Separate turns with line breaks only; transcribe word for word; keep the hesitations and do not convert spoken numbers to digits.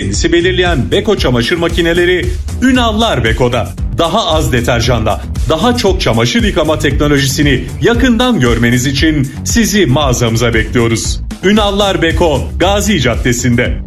seviyenizi belirleyen Beko çamaşır makineleri Ünallar Beko'da. Daha az deterjanla, daha çok çamaşır yıkama teknolojisini yakından görmeniz için sizi mağazamıza bekliyoruz. Ünallar Beko, Gazi Caddesi'nde.